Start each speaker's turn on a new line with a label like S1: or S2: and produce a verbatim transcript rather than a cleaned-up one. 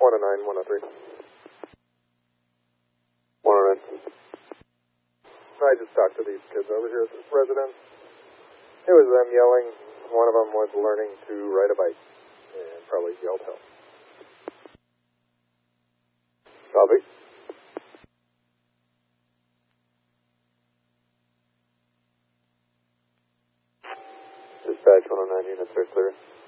S1: one oh nine, one oh three. one oh nine. I just talked to these kids over here at this residence. It was them yelling. One of them was learning to ride a bike and probably yelled help. Copy. Dispatch one oh nine units are clear.